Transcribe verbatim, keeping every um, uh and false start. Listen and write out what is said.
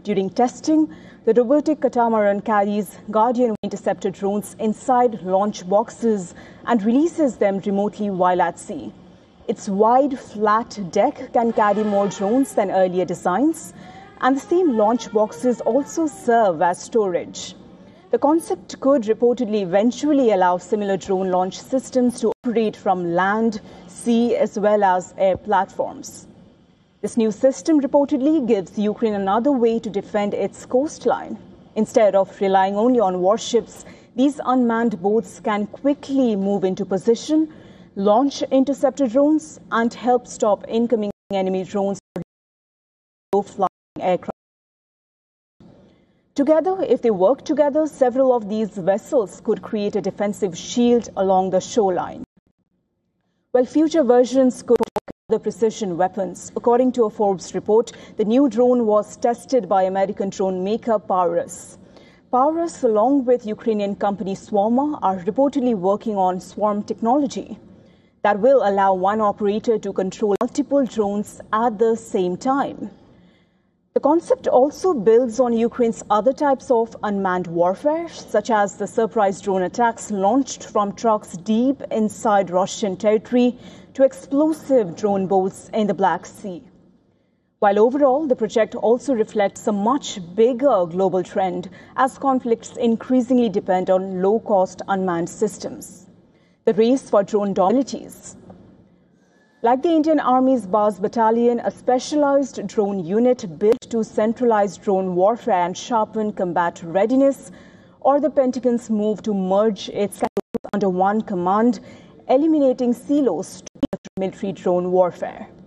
During testing, the robotic catamaran carries Guardian interceptor drones inside launch boxes and releases them remotely while at sea. Its wide, flat deck can carry more drones than earlier designs, and the same launch boxes also serve as storage. The concept could reportedly eventually allow similar drone launch systems to operate from land, sea, as well as air platforms. This new system reportedly gives Ukraine another way to defend its coastline. Instead of relying only on warships, these unmanned boats can quickly move into position, launch interceptor drones, and help stop incoming enemy drones or low-flying aircraft. Together, if they work together, several of these vessels could create a defensive shield along the shoreline. While future versions could the precision weapons. According to a Forbes report, the new drone was tested by American drone maker Paurus. Paurus, along with Ukrainian company Swarma, are reportedly working on swarm technology that will allow one operator to control multiple drones at the same time. The concept also builds on Ukraine's other types of unmanned warfare, such as the surprise drone attacks launched from trucks deep inside Russian territory to explosive drone boats in the Black Sea. While overall, the project also reflects a much bigger global trend as conflicts increasingly depend on low-cost unmanned systems. The race for drone dominabilities. Like the Indian Army's Baz Battalion, a specialized drone unit built to centralize drone warfare and sharpen combat readiness, or the Pentagon's move to merge its under one command, eliminating silos to military drone warfare.